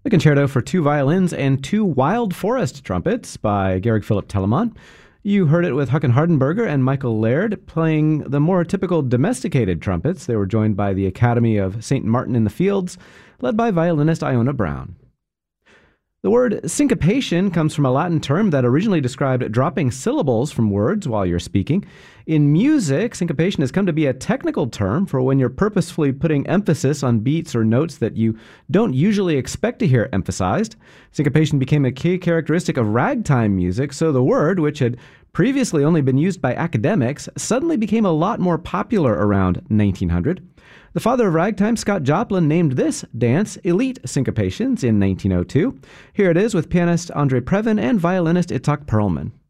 The Concerto for Two Violins and Two Wild Forest Trumpets by Georg Philipp Telemann. You heard it with Håkan Hardenberger and Michael Laird playing the more typical domesticated trumpets. They were joined by the Academy of St. Martin in the Fields, led by violinist Iona Brown. The word syncopation comes from a Latin term that originally described dropping syllables from words while you're speaking. In music, syncopation has come to be a technical term for when you're purposefully putting emphasis on beats or notes that you don't usually expect to hear emphasized. Syncopation became a key characteristic of ragtime music, so the word, which had previously only been used by academics, suddenly became a lot more popular around 1900. The father of ragtime, Scott Joplin, named this dance Elite Syncopations in 1902. Here it is with pianist Andre Previn and violinist Itzhak Perlman.